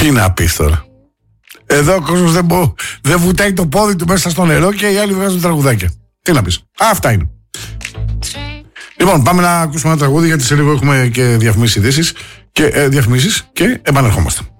Τι να πεις τώρα. Εδώ ο κόσμος δεν βουτάει το πόδι του μέσα στο νερό και οι άλλοι βγάζουν τραγουδάκια. Τι να πεις. Αυτά είναι. Λοιπόν, πάμε να ακούσουμε ένα τραγούδι γιατί σε λίγο έχουμε και διαφημίσεις και επανερχόμαστε.